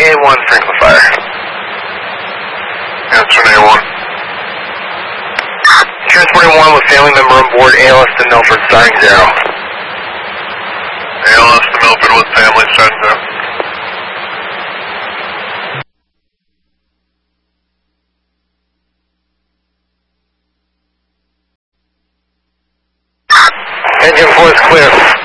A1, Franklin Fire. Answer A1. Transporting 1 with family member on board, ALS to Milford, starting 0. ALS to Milford with family, starting 0. Engine 4 is clear.